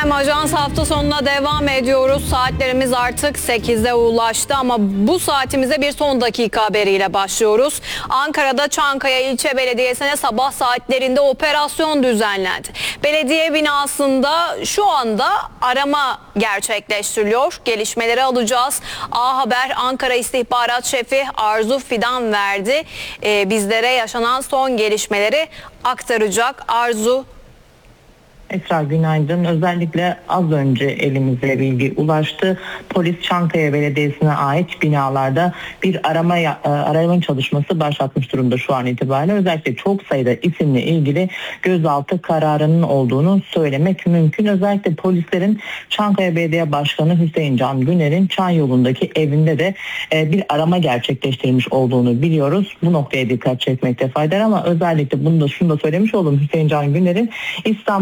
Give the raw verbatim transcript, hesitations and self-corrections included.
Efendim Ajans hafta sonuna devam ediyoruz. Saatlerimiz artık sekize ulaştı ama bu saatimize bir son dakika haberiyle başlıyoruz. Ankara'da Çankaya İlçe Belediyesi'ne sabah saatlerinde operasyon düzenlendi. Belediye binasında şu anda arama gerçekleştiriliyor. Gelişmeleri alacağız. A Haber Ankara İstihbarat Şefi Arzu Fidan verdi. Ee, bizlere yaşanan son gelişmeleri aktaracak. Arzu. Esra günaydın. Özellikle az önce elimize bilgi ulaştı. Polis Çankaya Belediyesi'ne ait binalarda bir arama arama çalışması başlatmış durumda şu an itibariyle. Özellikle çok sayıda isimle ilgili gözaltı kararının olduğunu söylemek mümkün. Özellikle polislerin Çankaya Belediye Başkanı Hüseyin Can Güner'in Çan yolundaki evinde de bir arama gerçekleştirmiş olduğunu biliyoruz. Bu noktaya dikkat çekmekte fayda var ama özellikle bunu da şunu da söylemiş oldum. Hüseyin Can Güner'in İstanbul